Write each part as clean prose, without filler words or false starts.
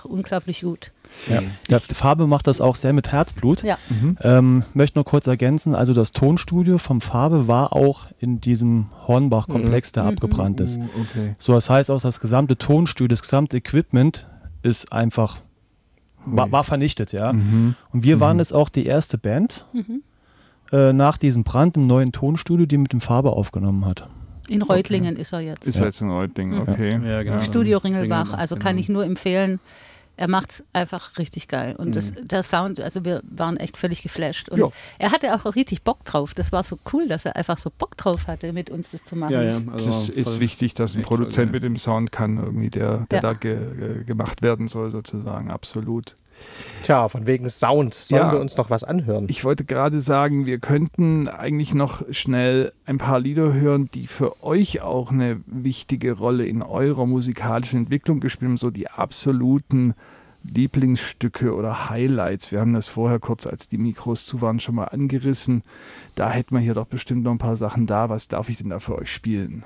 unglaublich gut. Ja. Die Farbe macht das auch sehr mit Herzblut. Ja. Möchte nur kurz ergänzen, also das Tonstudio vom Farbe war auch in diesem Hornbach-Komplex, der abgebrannt ist. Okay. So, das heißt auch, das gesamte Tonstudio, das gesamte Equipment ist einfach, war vernichtet, ja. Und wir waren jetzt auch die erste Band nach diesem Brand im neuen Tonstudio, die mit dem Farbe aufgenommen hat. In Reutlingen ist er jetzt. Ist er jetzt in Reutlingen, okay. Ja, genau. Studio Ringelbach, also kann ich nur empfehlen. Er macht es einfach richtig geil. Und der Sound, also wir waren echt völlig geflasht. Und er hatte auch richtig Bock drauf. Das war so cool, dass er einfach so Bock drauf hatte, mit uns das zu machen. Ja, also das ist wichtig, dass ein Produzent mit dem Sound kann, irgendwie, der da gemacht werden soll, sozusagen. Absolut. Tja, von wegen Sound. Sollen wir uns noch was anhören? Ich wollte gerade sagen, wir könnten eigentlich noch schnell ein paar Lieder hören, die für euch auch eine wichtige Rolle in eurer musikalischen Entwicklung gespielt haben, so die absoluten Lieblingsstücke oder Highlights. Wir haben das vorher kurz, als die Mikros zu waren, schon mal angerissen. Da hätten wir hier doch bestimmt noch ein paar Sachen da. Was darf ich denn da für euch spielen?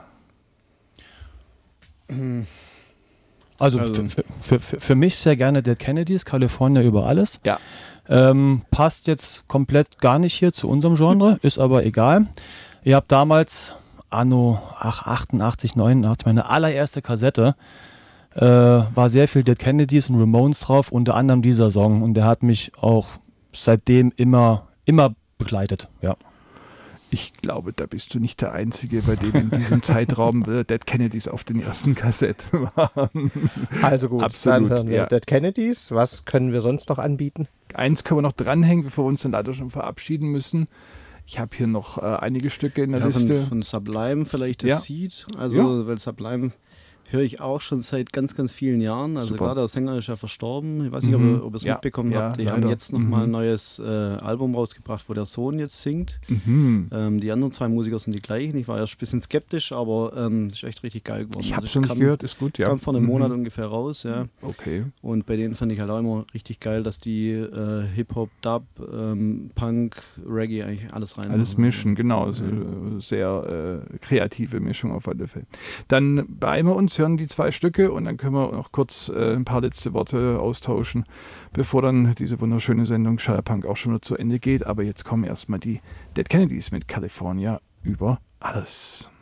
Also für mich sehr gerne Dead Kennedys, California über alles. Ja. Passt jetzt komplett gar nicht hier zu unserem Genre, ist aber egal. Ihr habt damals, anno 88, 89, meine allererste Kassette, war sehr viel Dead Kennedys und Ramones drauf, unter anderem dieser Song. Und der hat mich auch seitdem immer begleitet, ja. Ich glaube, da bist du nicht der Einzige, bei dem in diesem Zeitraum Dead Kennedys auf den ersten Kassetten waren. Also gut, absolut, dann hören wir Dead Kennedys. Was können wir sonst noch anbieten? Eins können wir noch dranhängen, bevor wir uns dann leider schon verabschieden müssen. Ich habe hier noch einige Stücke in der Liste. Von Sublime vielleicht das Seed. Also, weil Sublime höre ich auch schon seit ganz, ganz vielen Jahren. Also gerade der Sänger ist ja verstorben. Ich weiß nicht, ob ihr es mitbekommen habt. Die haben jetzt nochmal ein neues Album rausgebracht, wo der Sohn jetzt singt. Die anderen zwei Musiker sind die gleichen. Ich war erst ein bisschen skeptisch, aber es ist echt richtig geil geworden. Ich habe es noch nicht gehört, ist gut, ja. Kam vor einem Monat ungefähr raus, ja. Okay. Und bei denen fand ich halt auch immer richtig geil, dass die Hip-Hop, Dub, Punk, Reggae eigentlich alles rein. Alles mischen, genau. Also sehr kreative Mischung auf alle Fälle. Dann beeilen wir uns, hören die zwei Stücke und dann können wir noch kurz ein paar letzte Worte austauschen, bevor dann diese wunderschöne Sendung Schallerpunk auch schon wieder zu Ende geht. Aber jetzt kommen erstmal die Dead Kennedys mit California über alles.